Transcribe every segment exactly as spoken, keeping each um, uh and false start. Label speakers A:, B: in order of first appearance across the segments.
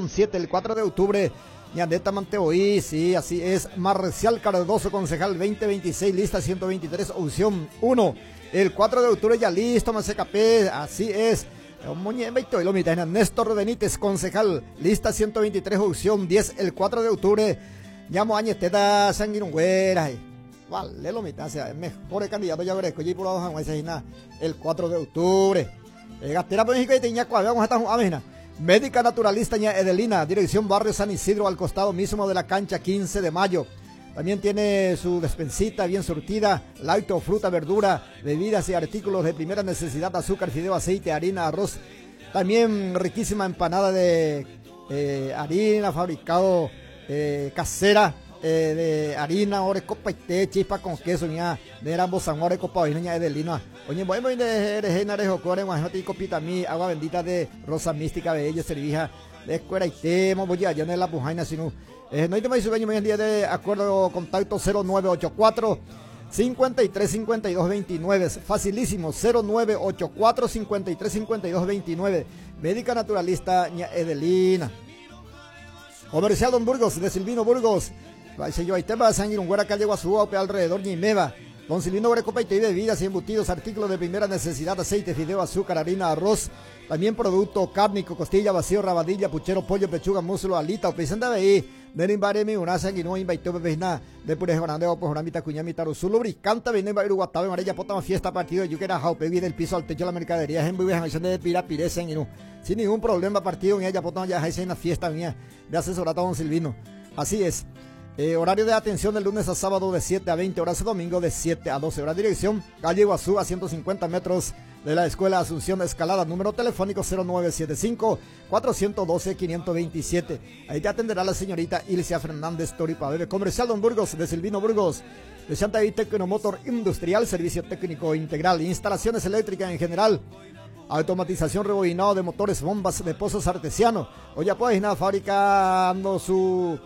A: opción siete, el cuatro de octubre, Ñandeta Manteoí, sí, así es, Marcial Cardoso, concejal veinte veintiséis, lista ciento veintitrés, opción uno, el cuatro de octubre ya listo, más C K P, así es, Néstor Benítez, concejal, lista ciento veintitrés, opción diez, el cuatro de octubre, llamo a Ñeteta Sanguinungüera, vale, lo mitad, sea, el mejor candidato ya veré, que por la hoja, el cuatro de octubre, Gatera México y Tiña, vamos a estar a Médica Naturalista Ña Edelina, dirección Barrio San Isidro, al costado mismo de la cancha quince de mayo. También tiene su despensita bien surtida, lácteo, fruta, verdura, bebidas y artículos de primera necesidad, azúcar, fideo, aceite, harina, arroz. También riquísima empanada de eh, harina, fabricado eh, casera, eh, de harina, ore copa y té, chispa con queso, ña, de ambos amores, copa Ña Edelina. Oye, bueno, de Regina de Jocore, guajoti, copita mí, agua bendita de Rosa Mística, Bella, Servija, de Escuela y Temo, voy allá en la Pujaina, sino, eh, no hay tema y sueño, hoy en día de acuerdo, contacto cero nueve ocho cuatro, cincuenta y tres cincuenta y dos veintinueve, facilísimo, cero nueve ocho cuatro, cincuenta y tres cincuenta y dos veintinueve, Médica Naturalista Ña Edelina. Comercial Don Burgos, de Silvino Burgos, yo ahí tema, Sanguinungüera, calle Guazú, alrededor, Ñimeva. Don Silvino Copa y bebidas y embutidos, artículos de primera necesidad, aceite, fideo, azúcar, harina, arroz, también producto cárnico, costilla, vacío, rabadilla, puchero, pollo, pechuga, muslo, alita, opesanda de ahí, de Nimbare, una sanguinó, invitó, bebesna, de Pures Grande, o Pojoramita, Cuñamita, Rusul, lubricanta, venimba, Uruguatave, Amarilla, Pota, fiesta, partido, yo que era jaupe, del piso al techo de la mercadería, en Buives, de Pirapire, sanguinó, sin ningún problema, partido en ella, Pota, ya hay una fiesta mía de asesorata Don Silvino, así es. Eh, horario de atención del lunes a sábado de siete a veinte horas, domingo de siete a doce horas. Dirección, calle Iguazú, a ciento cincuenta metros de la Escuela Asunción Escalada. Número telefónico cero nueve siete cinco, cuatro uno dos, cinco dos siete. Ahí te atenderá la señorita Ilcia Fernández Toripa. Bebe Comercial Don Burgos, de Silvino Burgos. De Santa y Tecnomotor Industrial, servicio técnico integral, instalaciones eléctricas en general. Automatización, rebobinado de motores, bombas de pozos artesianos. Hoy ya puedes ir a fabricando su...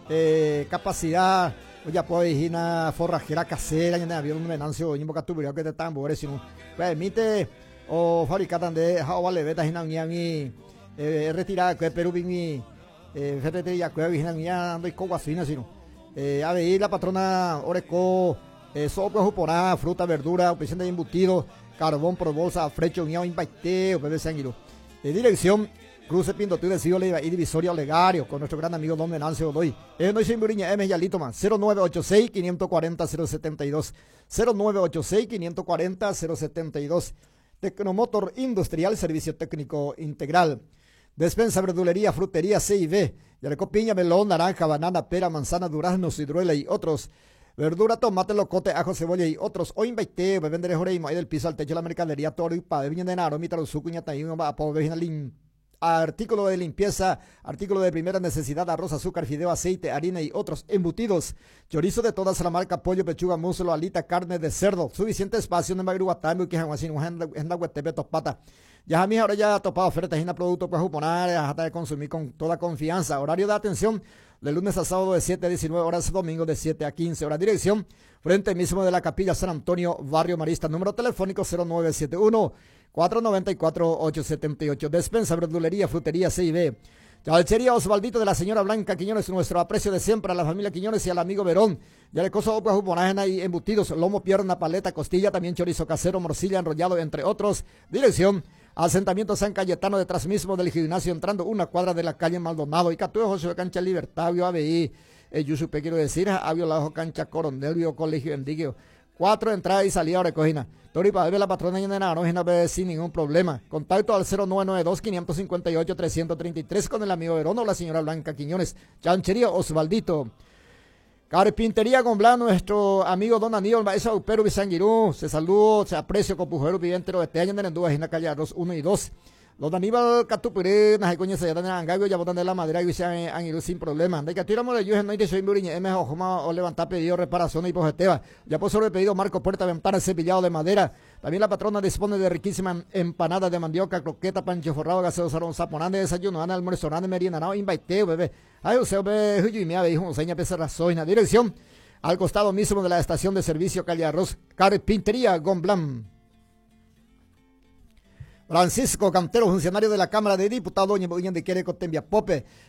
A: Eh, capacidad, ya puede ir una forrajera casera, ya había un menancio, y un boca tubular que te tambores, sino permite o fabricar de jao levetas y nami retirar que Perú mi ferretería que viene mi ando y coguasina, sino a ver la patrona Oreco, sopa juporá, fruta, verdura, opción de embutido, carbón por bolsa, frecho, ñao, imbaiteo, bebé sanguino. De dirección Cruce Pinto, decido y Divisoria Olegario, con nuestro gran amigo Don Venancio Godoy. Eh, no soy Muriña, M. Yalito, man. cero nueve ocho seis, cinco cuatro cero, cero setenta y dos. cero nueve ocho seis, cinco cuatro cero, cero setenta y dos. Tecnomotor Industrial, servicio técnico integral. Despensa, verdulería, frutería, C y B. Yareco, piña, melón, naranja, banana, pera, manzana, durazno, ciruela y otros. Verdura, tomate, locote, ajo, cebolla y otros. Hoy invité, vender joreimo, ahí del piso al techo de la mercadería, toro y padre, viña de naro, mitad, su cuña, taín, va a poder artículo de limpieza, artículo de primera necesidad, arroz, azúcar, fideo, aceite, harina y otros embutidos, chorizo de todas la marca, pollo, pechuga, muslo, alita, carne de cerdo, suficiente espacio en Magruatamio, que es en la Huetepe, Topata. Ya a mí ahora ya ha topado ofertas y un producto para juponar, hasta de consumir con toda confianza. Horario de atención de lunes a sábado de siete a diecinueve horas, domingo de siete a quince horas. Dirección, frente mismo de la Capilla San Antonio, Barrio Marista. Número telefónico cero nueve siete uno, cuatro nueve cuatro, ocho siete ocho. Despensa, verdulería, frutería, C y B. Chalchería Osvaldito de la señora Blanca Quiñones, nuestro aprecio de siempre a la familia Quiñones y al amigo Verón. Ya le coso opua juponaje y embutidos, lomo, pierna, paleta, costilla, también chorizo casero, morcilla, enrollado, entre otros. Dirección, asentamiento San Cayetano, detrás mismo del gimnasio, entrando una cuadra de la calle Maldonado. Y Catúo José de Cancha Libertad, vio A B I, eh, yo supe, quiero decir, había la cancha Coronel, vio Colegio Endigue. Cuatro entradas y salida de recogina. Toripa, debe la patrona y en la sin ningún problema. Contacto al cero nueve nueve dos, cinco cinco ocho, tres tres tres con el amigo Verón o la señora Blanca Quiñones. Chanchería Osvaldito. Carpintería Gonblán, nuestro amigo Don Aníbal Maesa Perú Bisanguirú. Se saludó, se aprecio con Pujero Videntero este año en Endúas en la calle Arroz uno y dos. Los Aníbal Catupiré, Najecoña se dan en Angabio, ya botan de la madera y se han ido sin problema. De que tiramos de ellos, no hay de soy Muriña, M. Ojoma o levantar pedido reparación y pojeteva. Ya por sobre pedido Marco Puerta, ventana, cepillado de madera. También la patrona dispone de riquísima empanada de mandioca, croqueta, pancho forrado, gaseo, sarón, zaponán de desayuno, ana, almuerzo, ana, merienda, no, invaiteo, bebé. Ay, usted ve, y me dijo, un seña, pesa la dirección. Al costado mismo de la estación de servicio Calle Arroz, Carpintería Gonblán. Francisco Cantero, funcionario de la Cámara de Diputados, doña de Quiere Cotembia Pope.